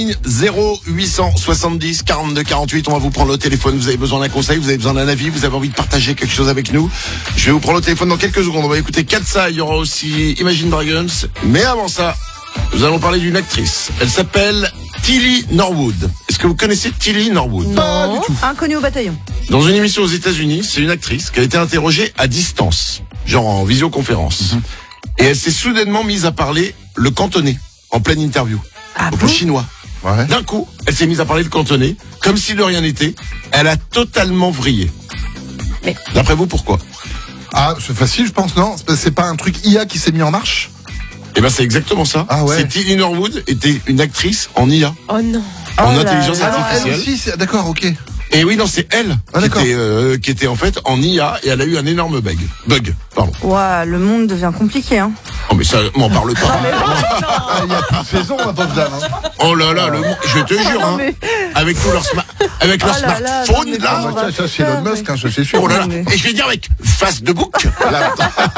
0870 42 48, on va vous prendre au téléphone. Vous avez besoin d'un conseil, vous avez besoin d'un avis, vous avez envie de partager quelque chose avec nous. Je vais vous prendre au téléphone dans quelques secondes. On va écouter Katsa, il y aura aussi Imagine Dragons. Mais avant ça, nous allons parler d'une actrice. Elle s'appelle Tilly Norwood. Est-ce que vous connaissez Tilly Norwood? Non. Pas du tout. Inconnue au bataillon. Dans une émission aux États-Unis, c'est une actrice qui a été interrogée à distance, genre en visioconférence. Et elle s'est soudainement mise à parler le cantonais en pleine interview. Ah Donc bon? le chinois. Ouais. D'un coup, elle s'est mise à parler le cantonais, comme si de rien n'était. Elle a totalement vrillé. Mais- D'après vous, pourquoi? Ah, c'est facile, je pense, non? C'est pas un truc IA qui s'est mis en marche? Eh ben, c'est exactement ça. Ah ouais. C'est Tilly Norwood était une actrice en IA, Oh non. en Oh là intelligence là. Ah non, elle artificielle. aussi, d'accord, ok. Et oui, non, c'est elle Ah, d'accord. qui était en fait en IA et elle a eu un énorme bug. Pardon. Ouah, le monde devient compliqué, hein. Oh, mais ça, m'en parle pas. Ah, il y a plus de saison, ma pauvre dame. Hein. Oh là là, je te jure, hein. mais- Avec tous leurs avec leur Oh là là, smartphone, non, mais là. comment on va Ça, c'est Elon Musk, hein, ça, c'est sûr. Oh là là. mais- Et je vais dire avec face de bouc. Là,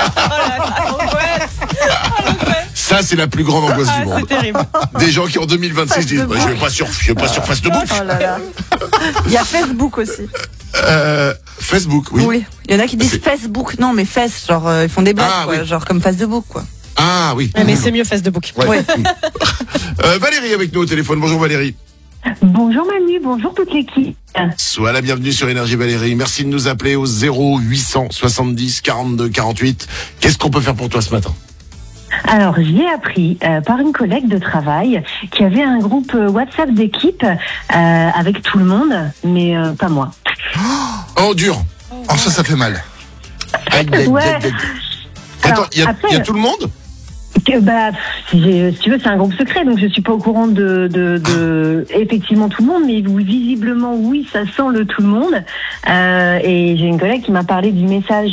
ça, c'est la plus grande angoisse du monde. C'est terrible. Des gens qui en 2026 Face disent, de bah, je vais pas sur face de bouc. Oh là là. Il y a Facebook aussi. Facebook, oui. Oui. Il y en a qui disent C'est- Facebook. Non, mais fesses, genre, ils font des blagues, Ah, quoi. oui. Genre comme Facebook, quoi. Ah oui. Mais c'est mieux face de bouc. Ouais. Ouais. Valérie avec nous au téléphone. Bonjour Valérie. Bonjour Manu, bonjour toute l'équipe. Sois la bienvenue sur Énergie Valérie. Merci de nous appeler au 0870 42 48. Qu'est-ce qu'on peut faire pour toi ce matin? Alors j'ai appris par une collègue de travail qu'il y avait un groupe WhatsApp d'équipe avec tout le monde, mais pas moi. Oh dur. Oh, ça fait mal. Aïe, aïe, Ouais. aïe, aïe. Attends, Alors, il y a après- tout le monde? Si tu veux, c'est un groupe secret, donc je suis pas au courant de effectivement tout le monde, mais visiblement oui, ça sent le tout le monde. Et j'ai une collègue qui m'a parlé du message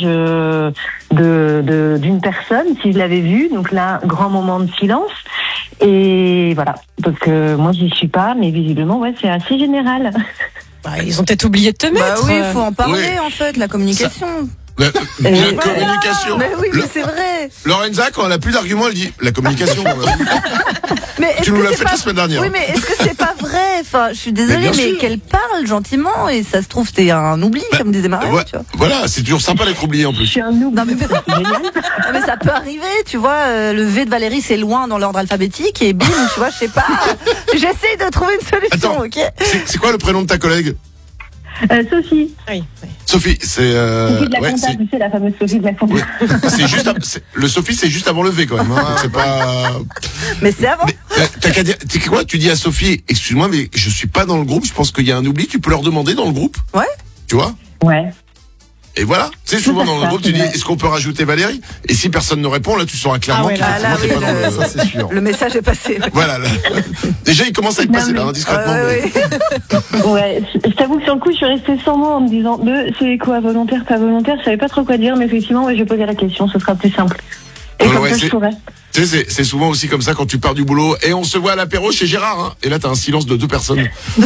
d'une personne, si je l'avais vu. Donc là, grand moment de silence. Et voilà. Donc moi j'y suis pas, mais visiblement ouais, c'est assez général. Bah, ils ont peut-être oublié de te mettre. Bah oui, il faut en parler, Oui. en fait, la communication. La voilà. communication. Mais oui, Le- mais c'est vrai. Lorenza, quand elle a plus d'arguments, elle dit la communication. Mais est-ce Tu nous que l'as c'est fait pas... la semaine dernière. Oui, mais est-ce que c'est pas vrai? Enfin, je suis Mais désolée, bien mais sûr. qu'elle parle gentiment et ça se trouve, c'est un oubli, comme disait Marie, Ouais, tu vois. voilà, c'est toujours sympa d'être oublié en Je plus. suis un noob. Non, mais- C'est génial. Non, mais ça peut arriver, tu vois. Le V de Valérie, c'est loin dans l'ordre alphabétique et bim, tu vois, je sais pas. J'essaie de trouver une solution, Attends. ok? C'est quoi le prénom de ta collègue? Sophie. Oui. Sophie, c'est Sophie de la ouais, compta, c'est tu sais, la fameuse Sophie de la compta. c'est juste le Sophie, c'est juste avant le V quand même. Hein. C'est pas. Mais c'est avant. Mais, t'as qu'à dire. Tu sais quoi? Tu dis à Sophie, excuse-moi, mais je suis pas dans le groupe. Je pense qu'il y a un oubli. Tu peux leur demander dans le groupe. Ouais. Tu vois? Ouais. Et voilà. Tu sais, souvent à dans le fait, groupe, tu c'est dis, vrai. est-ce qu'on peut rajouter Valérie? Et si personne ne répond, là, tu sauras clairement Ah ouais, là, qu'effectivement, là, t'es oui, pas dans le. Ça, c'est sûr. Le message est passé. Voilà. Là. Déjà, il commence à être Non, passé là, mais- indiscrètement. Ouais, mais- ouais. Ouais, je t'avoue que sur le coup, je suis restée sans mots en me disant c'est quoi, volontaire, pas volontaire, je savais pas trop quoi dire, mais effectivement, ouais, je vais poser la question, ce sera plus simple. Et Ouais, comme ouais, ça, je c'est- saurais. Tu sais, c'est souvent aussi comme ça quand tu pars du boulot et on se voit à l'apéro chez Gérard. Hein, et là, t'as un silence de 2 personnes.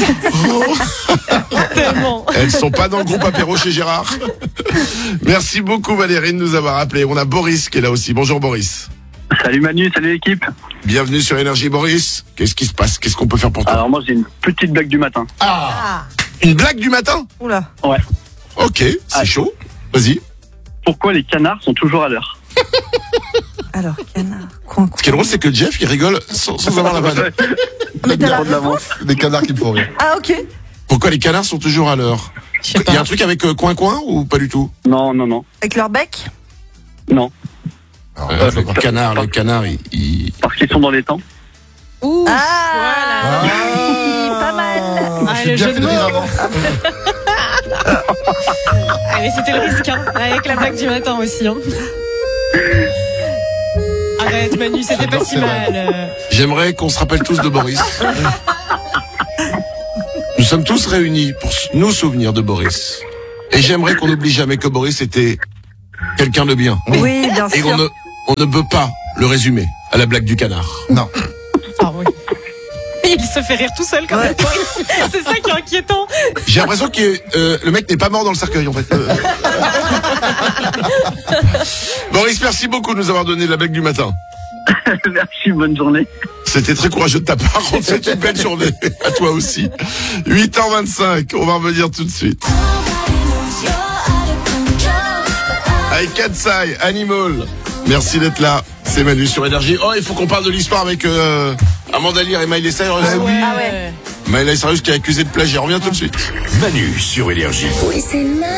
Tellement. Elles sont pas dans le groupe apéro chez Gérard. Merci beaucoup Valérie de nous avoir appelé. On a Boris qui est là aussi. Bonjour Boris. Salut Manu, salut l'équipe. Bienvenue sur Énergie Boris. Qu'est-ce qui se passe? Qu'est-ce qu'on peut faire pour toi? Alors moi j'ai une petite blague du matin. Ah. Une blague du matin? Oula. Ouais. Ok, c'est Ah. chaud. Vas-y. Pourquoi les canards sont toujours à l'heure? Alors, canard. Coin, Ce qui est drôle, c'est que Jeff, il rigole sans avoir la vanne. Mais t'as la Trop de l'avance. réponse? Des canards qui me font rire. Ah, ok. Pourquoi les canards sont toujours à l'heure? Je sais Il y a un pas. truc avec coin-coin ou pas du tout? Non, non, non, Avec leur bec? non. Alors, Le canard, il... Parce qu'ils sont dans les temps. Ouh. Ah. Voilà. Pas mal. Ah, j'ai le bien jeu fait de de rire mots. avant. Allez, c'était le risque, hein. Avec la blague du matin aussi, hein. Arrête, Manu, c'était pas si c'est mal. J'aimerais qu'on se rappelle tous de Boris. Nous sommes tous réunis pour nous souvenir de Boris. Et j'aimerais qu'on n'oublie jamais que Boris était quelqu'un de bien. Oui, bien Et sûr. on ne peut pas le résumer à la blague du canard. Non. Ah oui. Il se fait rire tout seul quand même. C'est ça qui est inquiétant. J'ai l'impression que le mec n'est pas mort dans le cercueil en fait. Boris, merci beaucoup de nous avoir donné la blague du matin. Merci, bonne journée. C'était très courageux de ta part. On te souhaite une belle journée. À toi aussi. 8h25. On va revenir tout de suite. Avec Katsai, Animal. Merci d'être là. C'est Manu sur Énergie. Oh, il faut qu'on parle de l'histoire avec Amanda Lear et Miley Cyrus. Ah ouais. Miley Cyrus qui est accusé de plagiat. On revient tout de suite. Manu sur Énergie. Oui, c'est